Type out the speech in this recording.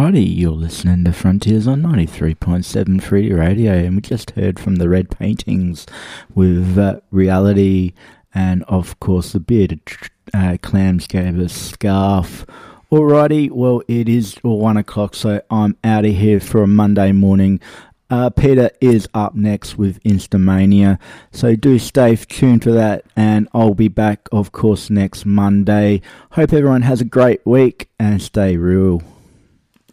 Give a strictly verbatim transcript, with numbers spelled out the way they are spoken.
Alrighty, you're listening to Frontiers on ninety-three point seven Free Radio, and we just heard from the Red Paintings with uh, Reality, and of course the Bearded uh, Clams gave us Scarf. Alrighty, well it is one o'clock, so I'm out of here for a Monday morning. Uh, Peter is up next with Instamania, so do stay tuned for that, and I'll be back, of course, next Monday. Hope everyone has a great week, and stay real.